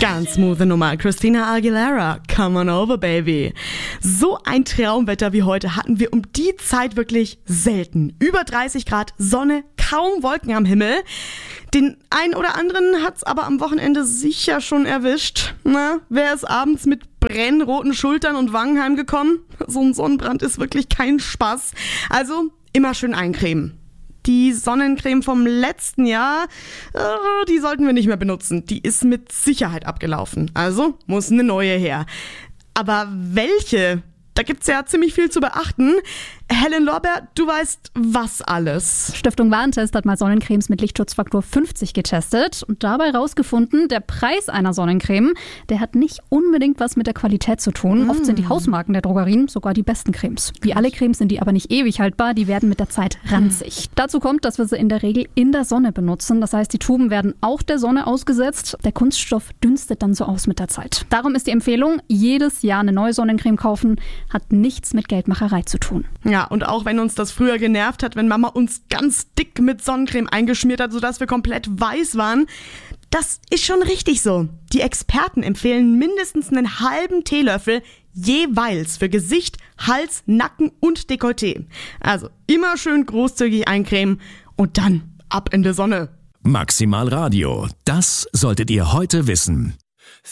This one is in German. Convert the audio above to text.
Ganz smoothe Nummer. Christina Aguilera, come on over, baby. So ein Traumwetter wie heute hatten wir um die Zeit wirklich selten. Über 30 Grad, Sonne, kaum Wolken am Himmel. Den einen oder anderen hat's aber am Wochenende sicher schon erwischt. Na, wer ist abends mit brennroten Schultern und Wangen heimgekommen? So ein Sonnenbrand ist wirklich kein Spaß. Also immer schön eincremen. Die Sonnencreme vom letzten Jahr, die sollten wir nicht mehr benutzen. Die ist mit Sicherheit abgelaufen. Also muss eine neue her. Aber welche? Da gibt's ja ziemlich viel zu beachten. Helen Lorber, du weißt was alles. Stiftung Warentest hat mal Sonnencremes mit Lichtschutzfaktor 50 getestet und dabei rausgefunden, der Preis einer Sonnencreme, der hat nicht unbedingt was mit der Qualität zu tun. Oft sind die Hausmarken der Drogerien sogar die besten Cremes. Wie alle Cremes sind die aber nicht ewig haltbar, die werden mit der Zeit ranzig. Dazu kommt, dass wir sie in der Regel in der Sonne benutzen. Das heißt, die Tuben werden auch der Sonne ausgesetzt. Der Kunststoff dünstet dann so aus mit der Zeit. Darum ist die Empfehlung, jedes Jahr eine neue Sonnencreme kaufen, hat nichts mit Geldmacherei zu tun. Ja, und auch wenn uns das früher genervt hat, wenn Mama uns ganz dick mit Sonnencreme eingeschmiert hat, sodass wir komplett weiß waren, das ist schon richtig so. Die Experten empfehlen mindestens einen halben Teelöffel jeweils für Gesicht, Hals, Nacken und Dekolleté. Also immer schön großzügig eincremen und dann ab in die Sonne. Maximal Radio, das solltet ihr heute wissen.